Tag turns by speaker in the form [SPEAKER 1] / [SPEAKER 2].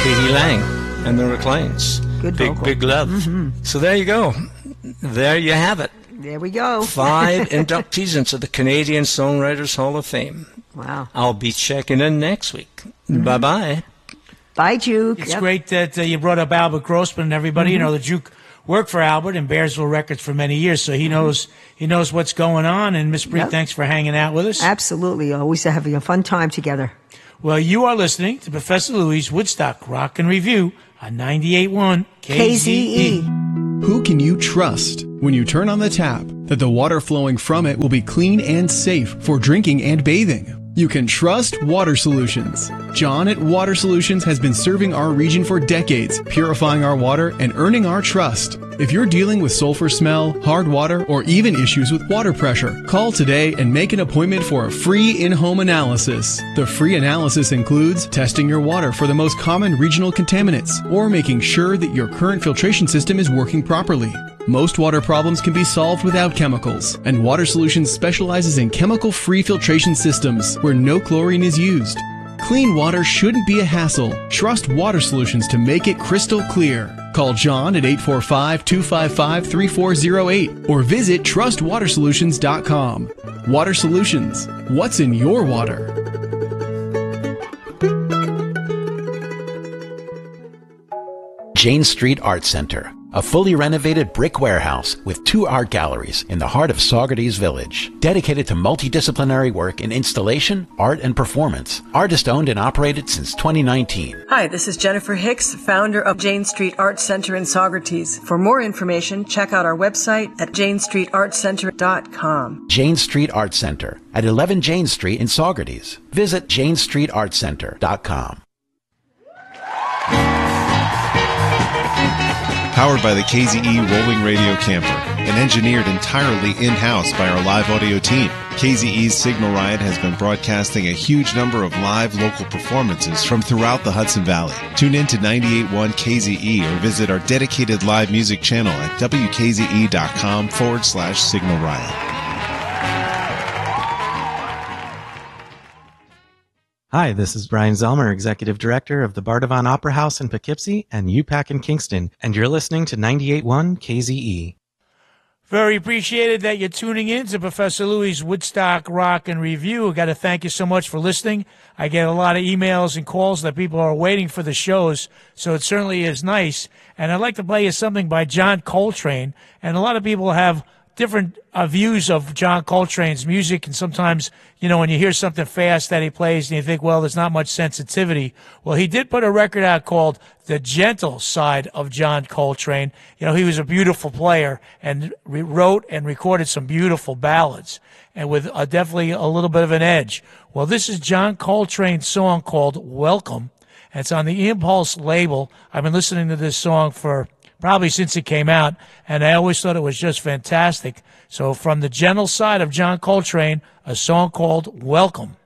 [SPEAKER 1] Katie Lang and the Reclains.
[SPEAKER 2] Good vocal.
[SPEAKER 1] Big Love.
[SPEAKER 2] Mm-hmm.
[SPEAKER 1] So there you go. There you have it.
[SPEAKER 2] There we go.
[SPEAKER 1] 5 inductees into the Canadian Songwriters Hall of Fame.
[SPEAKER 2] Wow.
[SPEAKER 1] I'll be checking in next week.
[SPEAKER 2] Mm-hmm.
[SPEAKER 1] Bye-bye.
[SPEAKER 2] Bye, Juke.
[SPEAKER 3] It's great that you brought up Albert Grossman and everybody. You know, the Juke worked for Albert and Bearsville Records for many years, so he knows what's going on. And Miss Bree, thanks for hanging out with us.
[SPEAKER 2] Absolutely. Always having a fun time together.
[SPEAKER 3] Well, you are listening to Professor Louie's Woodstock Rock and Review on 98.1 KZE.
[SPEAKER 4] Who can you trust when you turn on the tap that the water flowing from it will be clean and safe for drinking and bathing? You can trust Water Solutions. John at Water Solutions has been serving our region for decades, purifying our water and earning our trust. If you're dealing with sulfur smell, hard water, or even issues with water pressure, call today and make an appointment for a free in-home analysis. The free analysis includes testing your water for the most common regional contaminants or making sure that your current filtration system is working properly. Most water problems can be solved without chemicals, and Water Solutions specializes in chemical-free filtration systems where no chlorine is used. Clean water shouldn't be a hassle. Trust Water Solutions to make it crystal clear. Call John at 845-255-3408 or visit trustwatersolutions.com. Water Solutions. What's in your water?
[SPEAKER 5] Jane Street Art Center, a fully renovated brick warehouse with 2 art galleries in the heart of Saugerties Village, dedicated to multidisciplinary work in installation, art, and performance. Artist-owned and operated since 2019.
[SPEAKER 6] Hi, this is Jennifer Hicks, founder of Jane Street Art Center in Saugerties. For more information, check out our website at janestreetartcenter.com.
[SPEAKER 5] Jane Street Art Center at 11 Jane Street in Saugerties. Visit janestreetartcenter.com.
[SPEAKER 7] Powered by the KZE Rolling Radio Camper and engineered entirely in-house by our live audio team. KZE's Signal Riot has been broadcasting a huge number of live local performances from throughout the Hudson Valley. Tune in to 98.1 KZE or visit our dedicated live music channel at wkze.com/Signal Riot.
[SPEAKER 8] Hi, this is Brian Zelmer, Executive Director of the Bardavon Opera House in Poughkeepsie and UPAC in Kingston, and you're listening to 98.1 KZE.
[SPEAKER 3] Very appreciated that you're tuning in to Professor Louie's Woodstock Rock and Review. I got to thank you so much for listening. I get a lot of emails and calls that people are waiting for the shows, so it certainly is nice. And I'd like to play you something by John Coltrane, and a lot of people have different views of John Coltrane's music, and sometimes, you know, when you hear something fast that he plays and you think, well, there's not much sensitivity. Well, he did put a record out called The Gentle Side of John Coltrane. You know, he was a beautiful player and wrote and recorded some beautiful ballads, and with definitely a little bit of an edge. Well, this is John Coltrane's song called Welcome, and it's on the Impulse label. I've been listening to this song for probably since it came out, and I always thought it was just fantastic. So from the gentle side of John Coltrane, a song called Welcome.